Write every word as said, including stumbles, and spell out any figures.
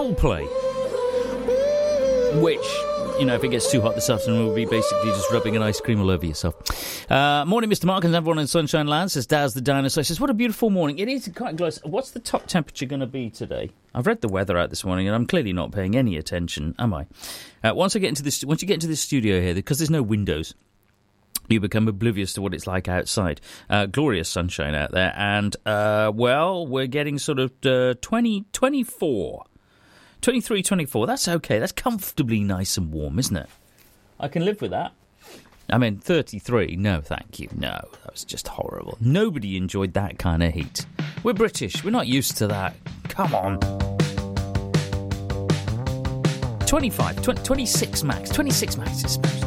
Coldplay. Which, you know, if it gets too hot this afternoon, we'll be basically just rubbing an ice cream all over yourself. Uh, morning, Mister Mark, and everyone in Sunshine Land, says Daz the Dinosaur. Says, what a beautiful morning. It is quite glorious. What's the top temperature going to be today? I've read the weather out this morning, and I'm clearly not paying any attention, am I? Uh, once I get into this, once you get into this studio here, because there's no windows, you become oblivious to what it's like outside. Uh, glorious sunshine out there, and, uh, well, we're getting sort of uh, twenty, twenty-four. twenty-three, twenty-four, that's okay. That's comfortably nice and warm, isn't it? I can live with that. I mean, thirty-three, no, thank you. No, that was just horrible. Nobody enjoyed that kind of heat. We're British. We're not used to that. Come on. twenty-five, twenty, twenty-six max. twenty-six max is